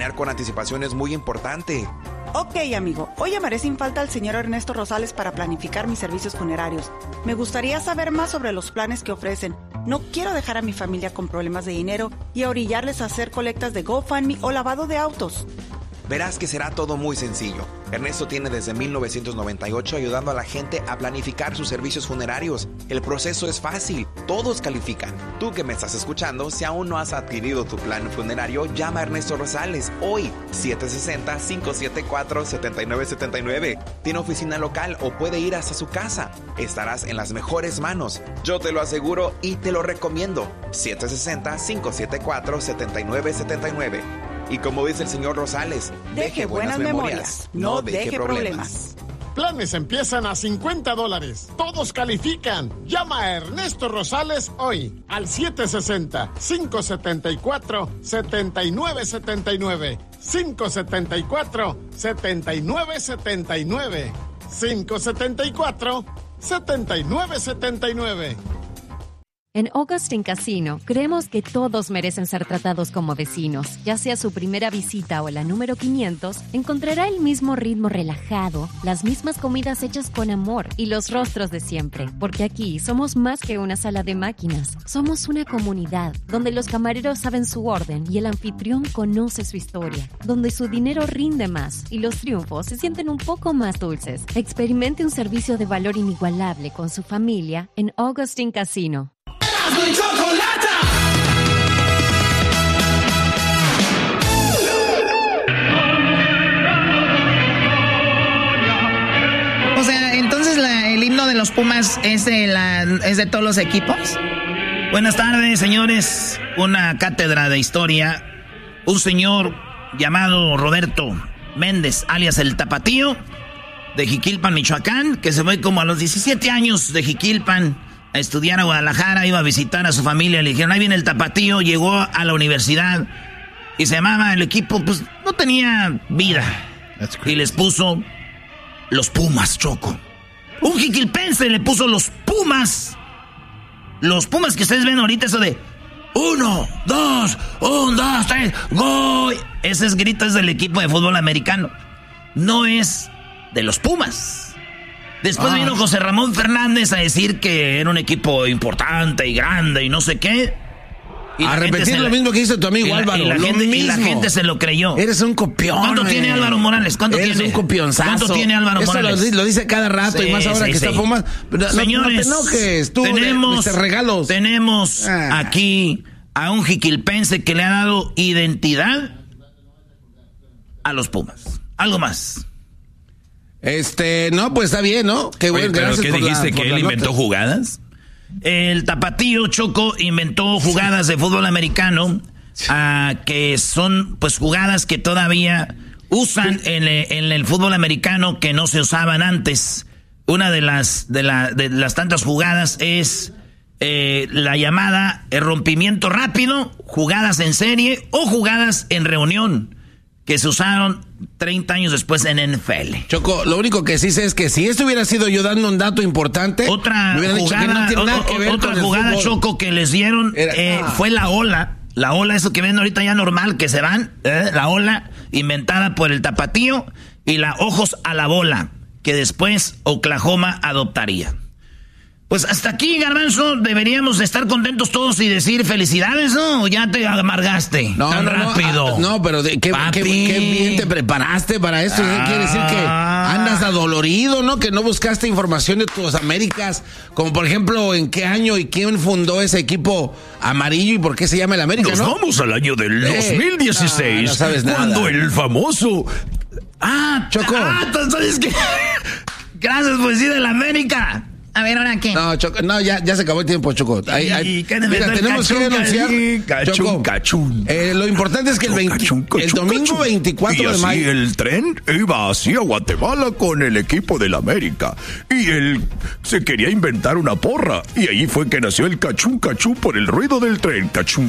Planear con anticipación es muy importante. Ok, amigo. Hoy llamaré sin falta al señor Ernesto Rosales para planificar mis servicios funerarios. Me gustaría saber más sobre los planes que ofrecen. No quiero dejar a mi familia con problemas de dinero y a orillarles a hacer colectas de GoFundMe o lavado de autos. Verás que será todo muy sencillo. Ernesto tiene desde 1998 ayudando a la gente a planificar sus servicios funerarios. El proceso es fácil, todos califican. Tú que me estás escuchando, si aún no has adquirido tu plan funerario, llama a Ernesto Rosales hoy, 760-574-7979. Tiene oficina local o puede ir hasta su casa. Estarás en las mejores manos. Yo te lo aseguro y te lo recomiendo. 760-574-7979. Y como dice el señor Rosales, deje buenas memorias, no deje problemas. Planes empiezan a $50. Todos califican. Llama a Ernesto Rosales hoy al 760-574-7979. 574-7979. 574-7979. En Augustin Casino, creemos que todos merecen ser tratados como vecinos. Ya sea su primera visita o la número 500, encontrará el mismo ritmo relajado, las mismas comidas hechas con amor y los rostros de siempre. Porque aquí somos más que una sala de máquinas. Somos una comunidad donde los camareros saben su orden y el anfitrión conoce su historia. Donde su dinero rinde más y los triunfos se sienten un poco más dulces. Experimente un servicio de valor inigualable con su familia en Augustin Casino. O sea, entonces el himno de los Pumas es de todos los equipos. Buenas tardes, señores. Una cátedra de historia. Un señor llamado Roberto Méndez, alias el Tapatío, de Jiquilpan, Michoacán, que se fue como a los 17 años de Jiquilpan a estudiar a Guadalajara, iba a visitar a su familia, le dijeron, ahí viene el Tapatío, llegó a la universidad y se llamaba el equipo, pues no tenía vida. Y les puso los Pumas, Choco. Un jiquilpense le puso los Pumas. Los Pumas que ustedes ven ahorita, eso de 1, 2, 3, ¡gol! Ese grito es del equipo de fútbol americano. No es de los Pumas. Después vino José Ramón Fernández a decir que era un equipo importante y grande y no sé qué. Y a repetir lo mismo que dice tu amigo Álvaro. Y la gente se lo creyó. Eres un copión. ¿Cuánto tiene Álvaro Morales? Eres un copionzazo. ¿Cuánto tiene Álvaro Morales? Eso lo dice cada rato y más ahora que está Pumas. Señores, no te enojes. Tú tenemos regalos. Tenemos aquí a un jiquilpense que le ha dado identidad a los Pumas. Algo más. No, pues está bien, ¿no? Qué bueno, gracias. ¿Qué dijiste? ¿Que él inventó jugadas? El Tapatío, Choco, inventó jugadas de fútbol americano, que son pues jugadas que todavía usan en el fútbol americano que no se usaban antes. Una de las tantas jugadas es la llamada rompimiento rápido, jugadas en serie o jugadas en reunión, que se usaron 30 años después en NFL. Choco, lo único que sí sé es que si esto hubiera sido yo dando un dato importante, otra jugada, Choco, que les dieron fue la ola. La ola, eso que ven ahorita ya normal, que se van, la ola inventada por el Tapatío, y la ojos a la bola, que después Oklahoma adoptaría. Pues hasta aquí, Garbanzo, deberíamos estar contentos todos y decir felicidades, ¿no? ¿O ya te amargaste tan rápido? No, pero qué bien te preparaste para esto. Quiere decir que andas adolorido, ¿no? Que no buscaste información de tus Américas, como por ejemplo, en qué año y quién fundó ese equipo amarillo y por qué se llama el América, ¿no? Nos vamos al año del 2016, no sabes cuando nada. el famoso... Choco. Entonces, ¿qué? Gracias por decir el América. A ver, ¿ahora qué? No, Choco, no, ya se acabó el tiempo, Choco. Mira, tenemos que denunciar. Cachún. Lo importante es que el domingo 24 de mayo. Y el tren iba hacia Guatemala con el equipo del América. Y él se quería inventar una porra. Y ahí fue que nació el cachún por el ruido del tren. Cachún.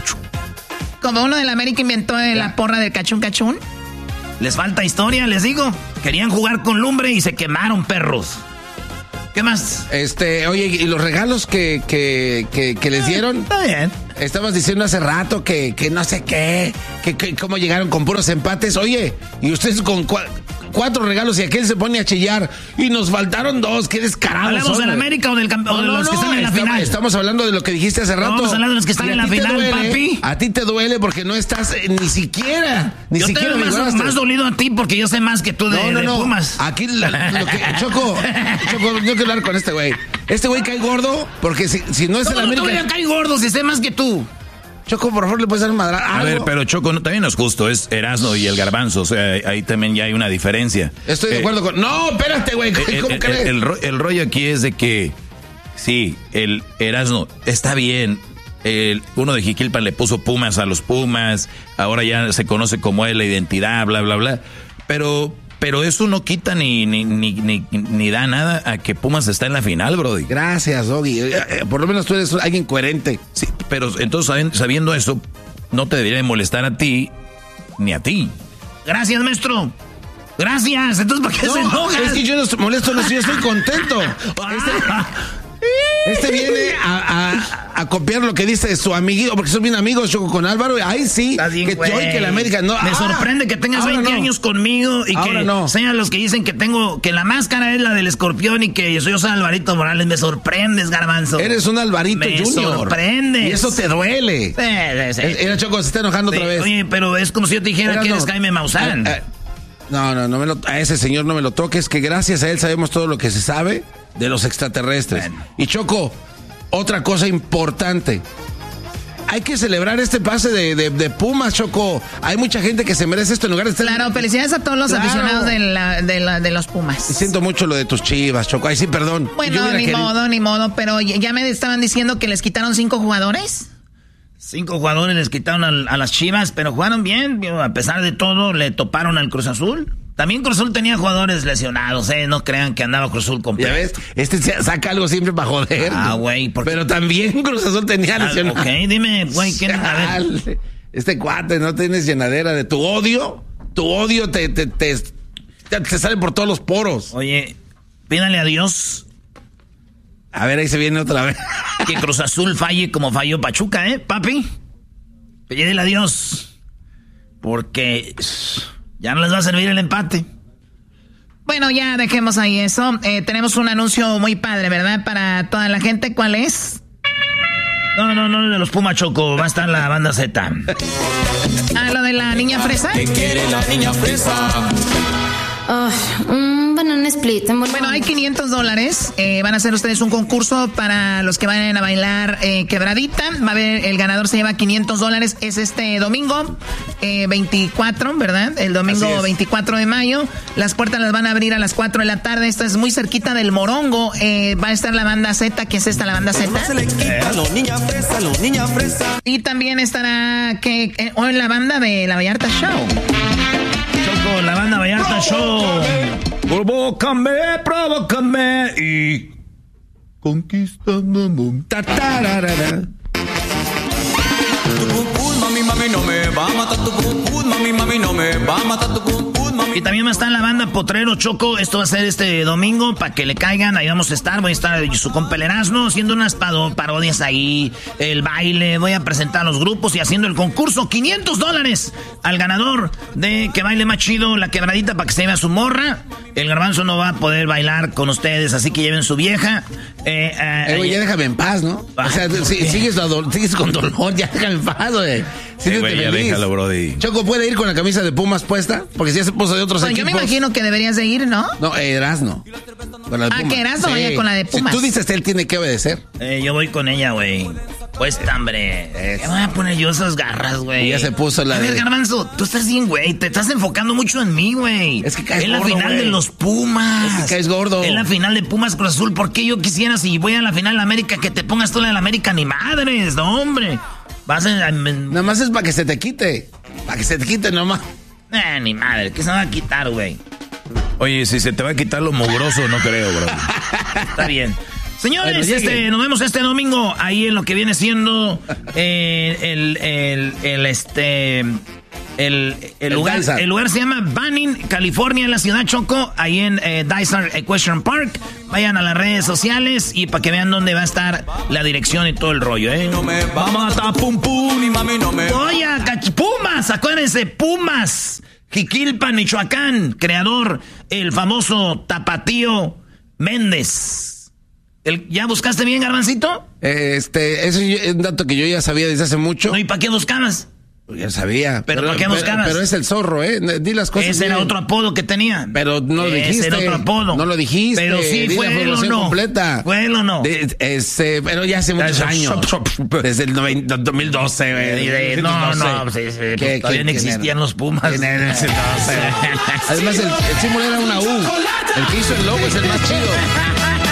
Como uno del América inventó la porra del cachún. Les falta historia, les digo. Querían jugar con lumbre y se quemaron, perros. ¿Qué más? Oye, ¿y los regalos que les dieron? Está bien. estabas diciendo hace rato que no sé qué, que cómo llegaron con puros empates. Oye, y ustedes con 4 regalos y aquel se pone a chillar y nos faltaron 2, qué descarados. ¿Hablamos del América o del campeón? No, de los que están en la final. Estamos hablando de lo que dijiste hace rato. Estamos hablando de los que están en la final, duele, papi. A ti te duele porque no estás ni siquiera. Yo te veo más dolido a ti porque yo sé más que tú de Pumas. Aquí Choco, yo quiero hablar con este güey. Este güey cae gordo porque si no es el América. No, cae gordo si sé más que tú. Choco, por favor, le puedes dar madra. A ver, pero Choco, también no es justo, es Erasmo y el Garbanzo, o sea, ahí también ya hay una diferencia. Estoy de acuerdo con... No, espérate, güey, ¿cómo crees? El rollo aquí es de que, sí, el Erasmo está bien, uno de Jiquilpan le puso Pumas a los Pumas, ahora ya se conoce como es la identidad, bla, bla, bla, pero eso no quita ni da nada a que Pumas está en la final, brody. Gracias, Doggy. Por lo menos tú eres alguien coherente. Sí, pero entonces sabiendo eso, no te debería molestar a ti ni a ti. Gracias, maestro. Gracias. Entonces, ¿por qué se enoja? Es que yo no estoy molesto, yo estoy contento. Este viene a copiar lo que dice su amiguito, porque son bien amigos, Choco, con Álvaro. Ay, sí, bien, que la América no. Me sorprende que tengas 20 años conmigo y que sean los que dicen que la máscara es la del escorpión y que yo soy Alvarito Morales. Me sorprendes, Garbanzo. Eres un Alvarito Junior. Me sorprendes. Y eso te duele. Sí. Choco, se está enojando otra vez. Oye, pero es como si yo te dijera que eres Jaime Maussan. No, a ese señor no me lo toques, que gracias a él sabemos todo lo que se sabe de los extraterrestres. Bueno. Y Choco, otra cosa importante. Hay que celebrar este pase de Pumas, Choco. Hay mucha gente que se merece esto en lugar de estar... Claro, felicidades a todos los aficionados de los Pumas. Y siento mucho lo de tus Chivas, Choco. Ay, sí, perdón. Bueno, ni modo, pero ya me estaban diciendo que les quitaron 5 jugadores. 5 jugadores les quitaron a las Chivas, pero jugaron bien. A pesar de todo, le toparon al Cruz Azul. También Cruz Azul tenía jugadores lesionados, no crean que andaba Cruz Azul completo. ¿Ya ves? Saca algo siempre para joder. Güey. Pero también Cruz Azul tenía lesionados. Ok, dime, güey, ¿quién? A ver. Este cuate, ¿no tienes llenadera de tu odio? Tu odio te sale por todos los poros. Oye, pídale a Dios. A ver, ahí se viene otra vez. Que Cruz Azul falle como falló Pachuca, papi. Pídele a Dios. Porque ya no les va a servir el empate. Bueno, ya dejemos ahí eso. Tenemos un anuncio muy padre, ¿verdad? Para toda la gente. ¿Cuál es? No, de los Puma, Choco. Va a estar la banda Z. ¿Lo de la niña fresa? ¿Qué quiere la niña fresa? Banana split. Bueno, hay $500. Van a hacer ustedes un concurso para los que vayan a bailar quebradita. Va a haber, el ganador se lleva $500. Es este domingo 24, ¿verdad? El domingo 24 de mayo. Las puertas las van a abrir a las 4 de la tarde. Esto es muy cerquita del Morongo. Va a estar la banda Z. ¿Qué es esta, la banda Z? Los niña fresa. Y también estará hoy la banda de la Vallarta Show. Choco, la banda Vallarta Show. Provócame y conquistando. Mami, no me va a matar tu pum pum, mami, no me va a matar tu pum pum, mami. Y también va a estar la banda Potrero, Choco. Esto va a ser este domingo para que le caigan. Ahí vamos a estar. Voy a estar su compa el Erasmo haciendo unas parodias ahí, el baile. Voy a presentar los grupos y haciendo el concurso. $500 al ganador de que baile más chido la quebradita para que se lleve a su morra. El Garbanzo no va a poder bailar con ustedes, así que lleven su vieja. Güey, ya déjame en paz, ¿no? O sea, sigues con dolor, ya déjame en paz, güey. Güey, ya déjalo, brody. Choco, ¿puede ir con la camisa de Pumas puesta? Porque si ya se puso de otros equipos. Yo me imagino que deberías de ir, ¿no? No, Erasmo. Que Erasmo vaya con la de Pumas. Si tú dices, él tiene que obedecer. Yo voy con ella, güey. Pues, hombre. ¿Qué voy a poner yo esas garras, güey? Y ya se puso la A ver, Garbanzo, tú estás bien, güey. Te estás enfocando mucho en mí, güey. Es que caes gordo, gordo, la final de los Pumas. Es que caes gordo. En la final de Pumas Cruz Azul. ¿Por qué yo quisiera, si voy a la final de América, que te pongas tú la de la América? Ni madres, no, hombre. Nada más es para que se te quite. Para que se te quite nomás. Ni madre, ¿qué se va a quitar, güey? Oye, si se te va a quitar lo mugroso, no creo, bro. Está bien. Señores, nos vemos este domingo ahí en lo que viene siendo El lugar se llama Banning, California, en la ciudad Choco, ahí en Dysart Equestrian Park. Vayan a las redes sociales y para que vean dónde va a estar la dirección y todo el rollo, No me va a matar, pum pum, y mami no me... Oye, Pumas, acuérdense, Pumas, Jiquilpan, Michoacán, creador, el famoso Tapatío Méndez. ¿Ya buscaste bien, Garbancito? Ese es un dato que yo ya sabía desde hace mucho. No, ¿y para qué buscabas? Ya sabía. ¿Pero para qué buscabas? Pero es el zorro, Di las cosas. Ese era otro apodo que tenía. Pero no lo dijiste. Ese era otro apodo. No lo dijiste. Pero sí, fue él o no. Completa. ¿Fue él o no? Pero ya hace muchos años. Desde el 2012, güey. No. Todavía no existían los Pumas. Además, el símbolo era una U. El que hizo el logo es el más chido.